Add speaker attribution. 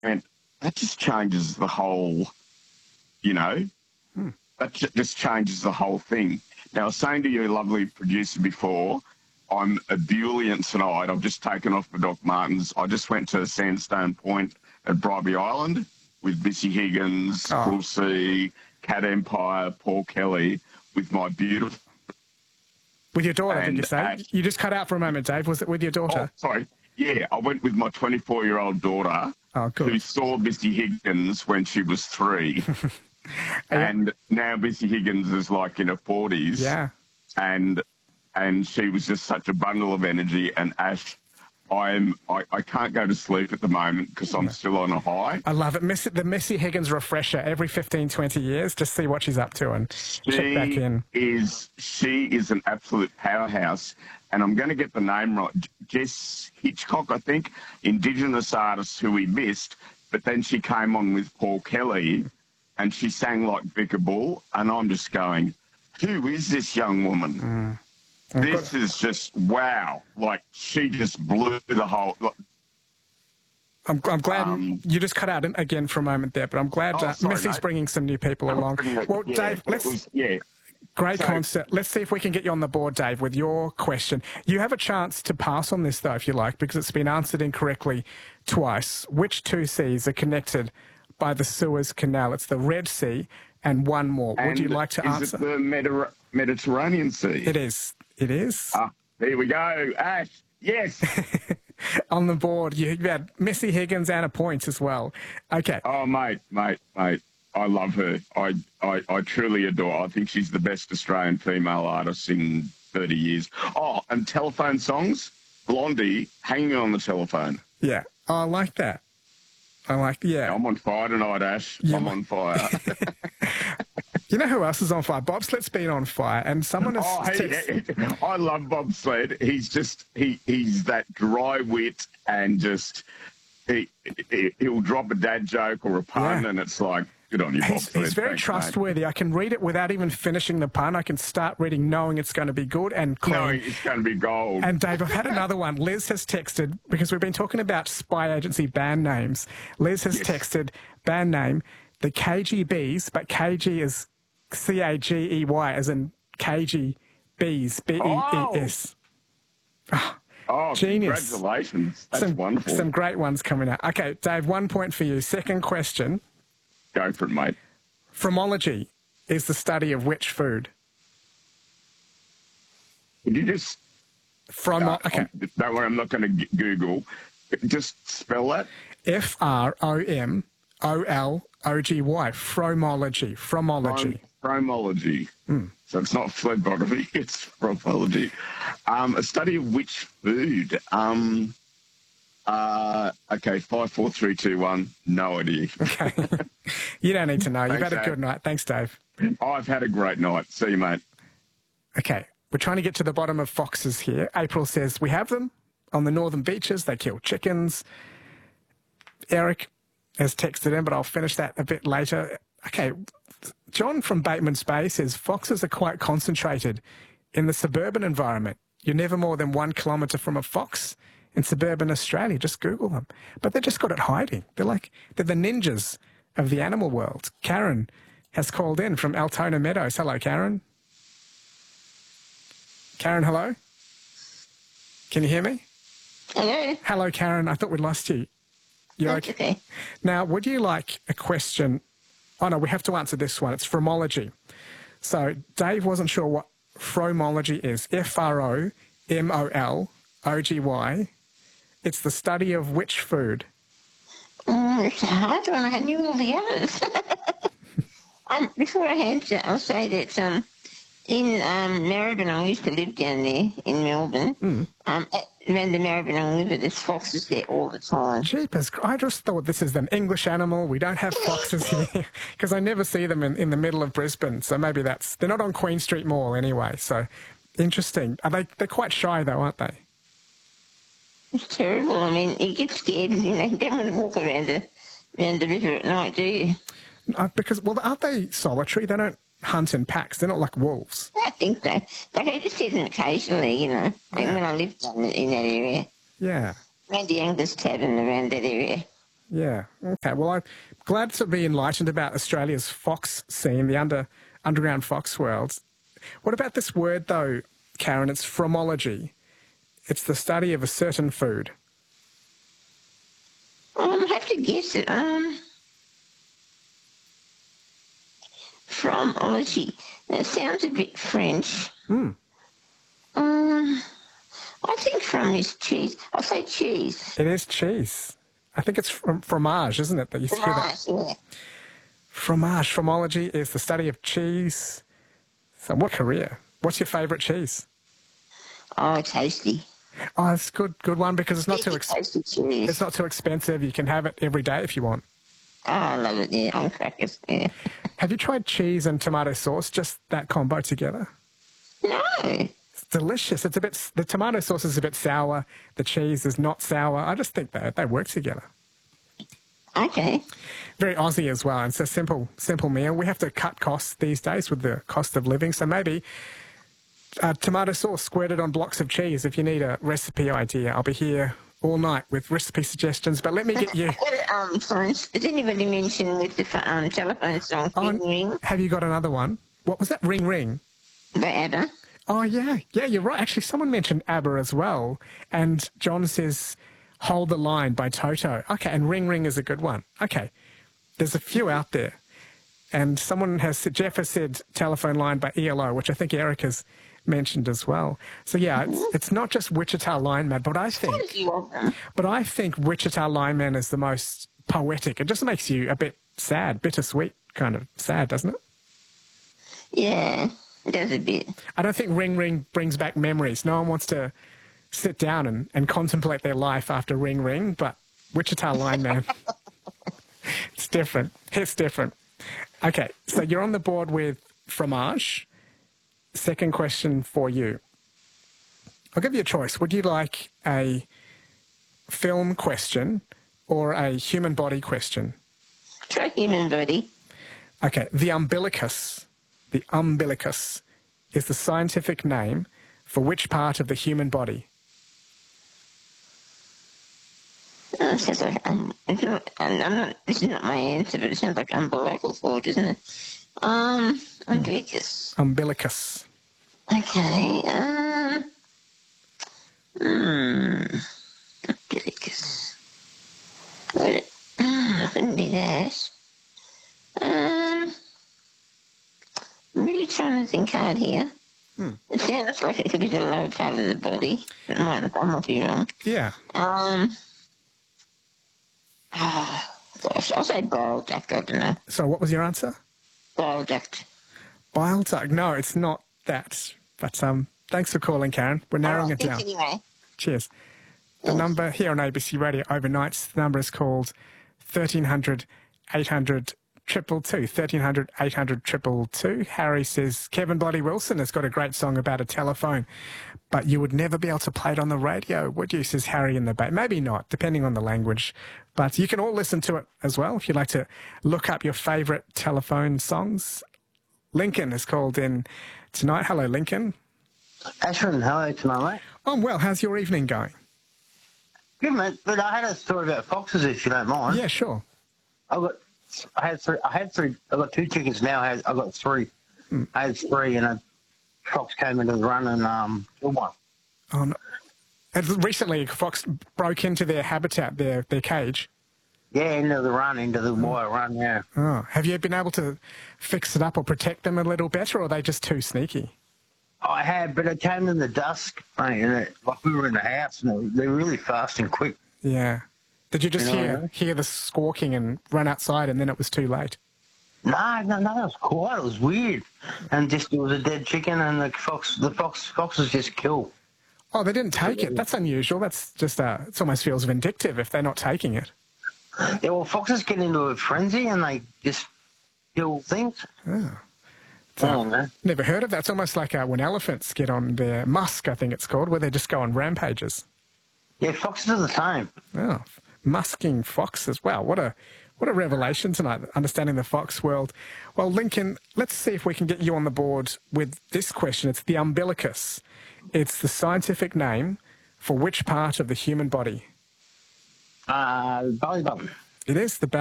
Speaker 1: went, that just changes the whole, you know, that just changes the whole thing. Now, I was saying to your lovely producer before, I'm ebullient tonight. I've just taken off the Doc Martens. I just went to Sandstone Point at Bribie Island with Missy Higgins, Cool C, Cat Empire, Paul Kelly, with my beautiful...
Speaker 2: With your daughter, did you say? You just cut out for a moment, Dave. Was it with your daughter?
Speaker 1: Oh, sorry. Yeah, I went with my 24-year-old daughter who saw Missy Higgins when she was 3. And now Missy Higgins is like in her 40s.
Speaker 2: Yeah.
Speaker 1: And she was just such a bundle of energy. And Ash, I can't go to sleep at the moment because I'm still on a high.
Speaker 2: I love it. The Missy Higgins refresher every 15, 20 years. Just see what she's up to and check back in.
Speaker 1: She is an absolute powerhouse. And I'm going to get the name right. Jess Hitchcock, I think, Indigenous artist who we missed. But then she came on with Paul Kelly and she sang like Vicar Bull. And I'm just going, who is this young woman? This is just, wow. Like, she just blew the whole...
Speaker 2: I'm glad you just cut out again for a moment there, but I'm glad Missy's bringing some new people along. Well, Dave, great concert. Let's see if we can get you on the board, Dave, with your question. You have a chance to pass on this, though, if you like, because it's been answered incorrectly twice. Which two seas are connected by the Suez Canal? It's the Red Sea and one more. Would you like to answer?
Speaker 1: Is it the Mediterranean Sea?
Speaker 2: It is. It is.
Speaker 1: There we go, Ash. Yes.
Speaker 2: On the board, you had Missy Higgins and a point as well. Okay.
Speaker 1: Oh, mate. I love her. I truly adore her. I think she's the best Australian female artist in 30 years. Oh, and telephone songs? Blondie, Hanging on the Telephone.
Speaker 2: Yeah. Oh, I like that. I'm
Speaker 1: on fire tonight, Ash. I'm on fire.
Speaker 2: You know who else is on fire? Bobsled's been on fire, and someone has...
Speaker 1: I love Bobsled. He's just... He's that dry wit and just... He'll drop a dad joke or a pun, and it's like, good on you, Bobsled.
Speaker 2: He's very trustworthy. Mate. I can read it without even finishing the pun. I can start reading knowing it's going to be good and clean.
Speaker 1: Knowing it's going to be gold.
Speaker 2: And Dave, I've had another one. Liz has texted, because we've been talking about spy agency band names. Liz has texted band name, the KGBs, but KG is... C-A-G-E-Y, as in KG Bees, B-E-E-S.
Speaker 1: Oh,
Speaker 2: genius.
Speaker 1: Congratulations. That's wonderful.
Speaker 2: Some great ones coming out. Okay, Dave, 1 point for you. Second question.
Speaker 1: Go for it, mate.
Speaker 2: Fromology is the study of which food?
Speaker 1: Could you just...
Speaker 2: Okay.
Speaker 1: Don't worry, I'm not going to Google. Just spell that.
Speaker 2: F-R-O-M-O-L-O-G-Y. Fromology.
Speaker 1: Fromology. So it's not phlegmography, it's fromology. A study of which food? Okay, 5, 4, 3, 2, 1. No idea.
Speaker 2: Okay. You don't need to know. You've had a good night. Thanks, Dave.
Speaker 1: I've had a great night. See you, mate.
Speaker 2: Okay. We're trying to get to the bottom of foxes here. April says, we have them on the northern beaches. They kill chickens. Eric has texted in, but I'll finish that a bit later. Okay. John from Bateman's Bay says foxes are quite concentrated in the suburban environment. You're never more than 1 kilometre from a fox in suburban Australia. Just Google them. But they're just good at hiding. They're the ninjas of the animal world. Karen has called in from Altona Meadows. Hello, Karen. Karen, hello? Can you hear me?
Speaker 3: Hello.
Speaker 2: Hello, Karen. I thought we'd lost you. You're okay? Now, would you like a question? Oh, no, we have to answer this one. It's fromology. So Dave wasn't sure what fromology is. F-R-O-M-O-L-O-G-Y. It's the study of which food?
Speaker 3: It's a hard one. I knew all the others. Before I answer, I'll say that in Maribyrnong, I used to live down there in Melbourne. Around the Maribyrnong River, there's foxes there all the time.
Speaker 2: Jeepers, I just thought this is an English animal. We don't have foxes here because I never see them in the middle of Brisbane. So maybe they're not on Queen Street Mall anyway. So interesting. They're quite shy though, aren't they?
Speaker 3: It's terrible. I mean, you get scared and you don't want to walk around the river at night, do you?
Speaker 2: Because, aren't they solitary? They don't hunt in packs. They're not like wolves.
Speaker 3: I think so. But I just see them occasionally, you know, when I lived in that area.
Speaker 2: Yeah.
Speaker 3: Around the Angus Tavern, around that area.
Speaker 2: Yeah. Okay. Well, I'm glad to be enlightened about Australia's fox scene, the underground fox world. What about this word, though, Karen? It's fromology. It's the study of a certain food.
Speaker 3: I have to guess it. Fromology. That sounds a bit French. I think from is cheese. I'll say cheese.
Speaker 2: It is cheese. I think it's fromage, isn't it? That you hear that?
Speaker 3: Yeah.
Speaker 2: Fromage. Fromology is the study of cheese. So what career? What's your favourite cheese?
Speaker 3: Oh, tasty.
Speaker 2: Oh, it's a good one because it's not too
Speaker 3: Tasty cheese.
Speaker 2: it's not too expensive. You can have it every day if you want.
Speaker 3: Oh, I love it. Yeah, on crackers. Yeah.
Speaker 2: Have you tried cheese and tomato sauce? Just that combo together?
Speaker 3: No.
Speaker 2: It's delicious. The tomato sauce is a bit sour. The cheese is not sour. I just think they work together.
Speaker 3: Okay.
Speaker 2: Very Aussie as well. It's a simple meal. We have to cut costs these days with the cost of living. So maybe tomato sauce squirted on blocks of cheese. If you need a recipe idea, I'll be here all night with recipe suggestions. But let me get you.
Speaker 3: Phones. Did anybody mention with the telephone song Ring Ring
Speaker 2: Have you got another one? What was that? Ring Ring.
Speaker 3: by ABBA?
Speaker 2: Oh, yeah. Yeah, you're right. Actually, someone mentioned ABBA as well. And John says Hold the Line by Toto. Okay, and Ring Ring is a good one. Okay. There's a few out there. And Jeff has said Telephone Line by ELO, which I think Eric has mentioned as well. So, yeah, it's not just Wichita Lineman, but I think Wichita Lineman is the most poetic. It just makes you a bit sad, bittersweet kind of sad, doesn't it?
Speaker 3: Yeah, it does a bit.
Speaker 2: I don't think Ring Ring brings back memories. No one wants to sit down and contemplate their life after Ring Ring, but Wichita Lineman, it's different. It's different. Okay, so you're on the board with fromage. Second question for you. I'll give you a choice. Would you like a film question or a human body question?
Speaker 3: Try human body.
Speaker 2: Okay, the umbilicus is the scientific name for which part of the human body?
Speaker 3: It sounds like, this is not my answer, but it sounds like umbilical cord, doesn't it? Umbilicus.
Speaker 2: Umbilicus.
Speaker 3: Okay, umbilicus. Couldn't be that. I'm really trying to think hard here. It sounds like it could be the lower part of the body. It might not be wrong.
Speaker 2: Yeah.
Speaker 3: Gosh, I'll say bile duct, I don't know.
Speaker 2: So what was your answer?
Speaker 3: Bile duct.
Speaker 2: Bile duct. No, it's not that. But thanks for calling, Karen. We're narrowing it down.
Speaker 3: Anyway.
Speaker 2: Cheers. The number here on ABC Radio overnights, the number is called 1300 800 222. 1300 800 222. Harry says, Kevin Bloody Wilson has got a great song about a telephone, but you would never be able to play it on the radio, would you? Says Harry in the Bay. Maybe not, depending on the language. But you can all listen to it as well if you'd like to look up your favourite telephone songs. Lincoln is called in tonight. Hello, Lincoln.
Speaker 4: Ashwin, hello tonight, mate.
Speaker 2: I'm well. How's your evening going?
Speaker 4: Good, mate. But I had a story about foxes, if you don't mind.
Speaker 2: Yeah, sure.
Speaker 4: I had three. I got two chickens now. I got three. I had three, and a fox came into the run and killed one.
Speaker 2: Oh, no. And recently, a fox broke into their habitat, their cage.
Speaker 4: Yeah, into the wire run. Yeah.
Speaker 2: Oh, have you been able to fix it up or protect them a little better, or are they just too sneaky?
Speaker 4: I had, but it came in the dusk, mate, and like we were in the house, and they're really fast and quick.
Speaker 2: Yeah. Did you just hear the squawking and run outside, and then it was too late?
Speaker 4: No, it was quiet. It was weird, and it was a dead chicken, and the foxes just killed.
Speaker 2: Oh, they didn't take it. That's unusual. That's just it almost feels vindictive if they're not taking it.
Speaker 4: Yeah, well, foxes get into a frenzy and they just kill things.
Speaker 2: Oh. Never heard of that. It's almost like when elephants get on their musk, I think it's called, where they just go on rampages.
Speaker 4: Yeah, foxes are the same.
Speaker 2: Oh, musking foxes. Wow, what a revelation tonight, understanding the fox world. Well, Lincoln, let's see if we can get you on the board with this question. It's the umbilicus. It's the scientific name for which part of the human body?
Speaker 4: Belly button.
Speaker 2: It is the